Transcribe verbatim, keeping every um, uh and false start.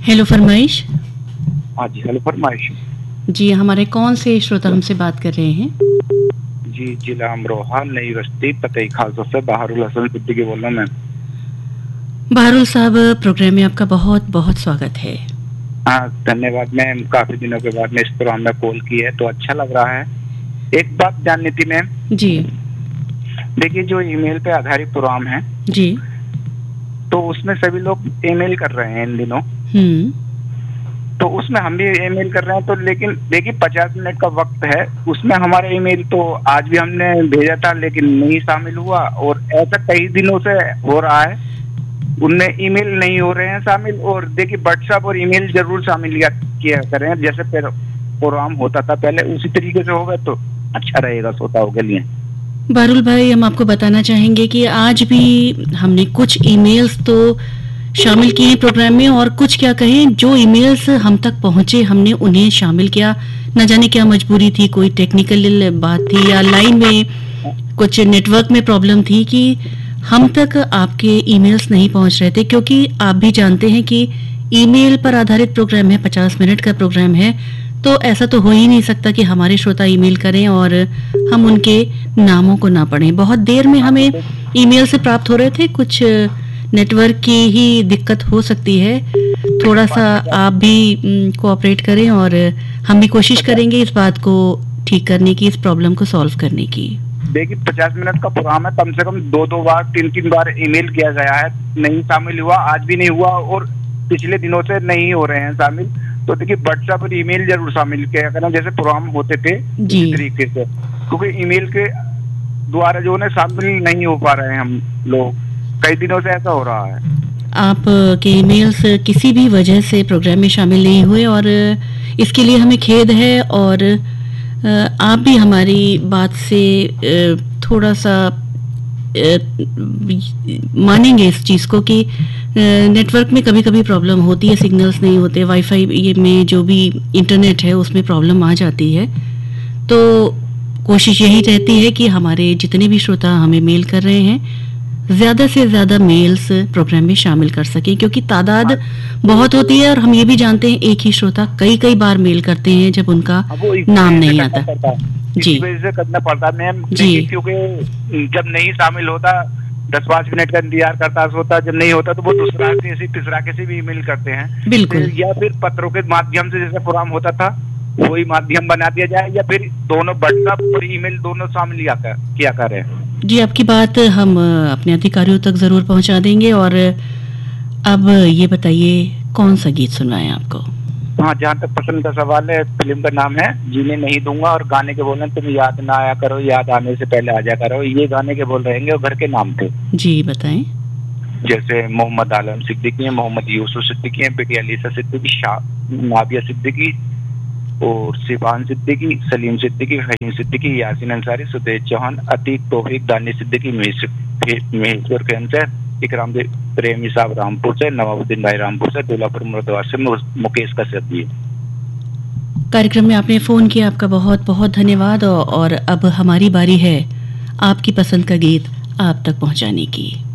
Hello फरमाइश। हाँ जी, hello फरमाइश। जी, हमारे कौन से श्रोता हमसे बात कर रहे हैं? जी, जिला अमरोहा, नई बस्ती, पतई खालसा से बहारुल हसन सिद्दीकी बोल रहा हूँ मैं। बहारुल साहब, प्रोग्राम में आपका बहुत बहुत स्वागत है। हाँ, धन्यवाद। मैं काफी दिनों के बाद मैं इस प्रोग्राम में कॉल की है तो अच्छा लग रहा है। एक बात जाननी थी मैम। जी देखिए, जो ईमेल पे आधारित प्रोग्राम है जी। तो उसमें सभी लोग ईमेल कर रहे हैं इन दिनों, हम्म तो उसमें हम भी ईमेल कर रहे हैं। तो लेकिन देखिए, पचास मिनट का वक्त है, उसमें हमारा ईमेल तो आज भी हमने भेजा था लेकिन नहीं शामिल हुआ, और ऐसा कई दिनों से हो रहा है, उनमें ईमेल नहीं हो रहे हैं शामिल। और देखिए, व्हाट्सएप और ईमेल जरूर शामिल किया किया करें, जैसे प्रोग्राम होता था पहले उसी तरीके से होगा तो अच्छा रहेगा श्रोताओं के लिए। बहारुल भाई, हम आपको बताना चाहेंगे कि आज भी हमने कुछ ईमेल्स तो शामिल किए हैं प्रोग्राम में, और कुछ क्या कहें, जो ईमेल्स हम तक पहुंचे हमने उन्हें शामिल किया। न जाने क्या मजबूरी थी, कोई टेक्निकल बात थी या लाइन में कुछ नेटवर्क में प्रॉब्लम थी कि हम तक आपके ईमेल्स नहीं पहुंच रहे थे। क्योंकि आप भी जानते हैं कि ईमेल पर आधारित प्रोग्राम है, पचास मिनट का प्रोग्राम है, तो ऐसा तो हो ही नहीं सकता कि हमारे श्रोता ईमेल करें और हम उनके नामों को ना पढ़ें। बहुत देर में हमें ईमेल से प्राप्त हो रहे थे, कुछ नेटवर्क की ही दिक्कत हो सकती है। थोड़ा सा आप भी कोऑपरेट करें और हम भी कोशिश करेंगे इस बात को ठीक करने की, इस प्रॉब्लम को सॉल्व करने की। देखिए, पचास मिनट का प्रोग्राम है, कम से कम दो दो बार तीन तीन बार ईमेल किया गया है, नहीं शामिल हुआ, आज भी नहीं हुआ और पिछले दिनों से नहीं हो रहे हैं शामिल। तो देखिए, व्हाट्सएप और ईमेल जरूर शामिल किया करें जैसे प्रोग्राम होते थे इसी तरीके से, क्योंकि ईमेल के द्वारा जो है शामिल नहीं हो पा रहे हैं हम लोग, कई दिनों से ऐसा हो रहा है। आप के ईमेल्स किसी भी वजह से प्रोग्राम में शामिल नहीं हुए और इसके लिए हमें खेद है, और आप भी हमारी बात से थोड़ा सा मानेंगे इस चीज़ को कि नेटवर्क में कभी कभी प्रॉब्लम होती है, सिग्नल्स नहीं होते, वाईफाई ये में जो भी इंटरनेट है उसमें प्रॉब्लम आ जाती है। तो कोशिश यही रहती है कि हमारे जितने भी श्रोता हमें मेल कर रहे हैं, ज़्यादा से ज़्यादा मेल्स प्रोग्राम में शामिल कर सकें, क्योंकि तादाद बहुत होती है और हम ये भी जानते हैं एक ही श्रोता कई कई बार मेल करते हैं जब उनका नाम नहीं आता। जी, वजह से करना पड़ता है मैम जी, क्योंकि जब नहीं शामिल होता दस पाँच मिनट का इंतजार करता होता, जब नहीं होता तो वो दूसरा किसी तीसरा किसी भी ईमेल करते हैं। बिल्कुल। या फिर पत्रों के माध्यम से जैसे प्रोग्राम होता था वही माध्यम बना दिया जाए, या फिर दोनों व्हाट्सएप और ईमेल दोनों शामिल किया करें। जी, आपकी बात हम अपने अधिकारियों तक जरूर पहुंचा देंगे। और अब ये बताइए कौन सा गीत सुनवाएं आपको? हाँ, जहाँ तक पसंद का सवाल है, फिल्म का नाम है जीने नहीं दूंगा और गाने के बोल रहे हैं तुम याद ना आया करो, याद आने से पहले आ जा करो। ये गाने के बोल रहेंगे और घर के नाम थे। जी बताएं। जैसे मोहम्मद आलम सिद्दीकी है, मोहम्मद यूसुफ सिद्दीकी है, बेटी अलीसा सिद्दीकी, शाह नाबिया सिद्दीकी और सिफान सिद्दीकी, सलीम सिद्दीकी, फहीम सिद्दीकी, यासीन अंसारी, सुदेश चौहान, अतीक तौफीक, दानिश सिद्दीकी, महेश्वर खान से, इकराम प्रेमी साहब रामपुर से, नवाबुद्दीन भाई रामपुर से, दूल्हापुर मुरादाबाद से, मुकेश का सदी। कार्यक्रम में आपने फोन किया, आपका बहुत बहुत धन्यवाद। और अब हमारी बारी है आपकी पसंद का गीत आप तक पहुंचाने की।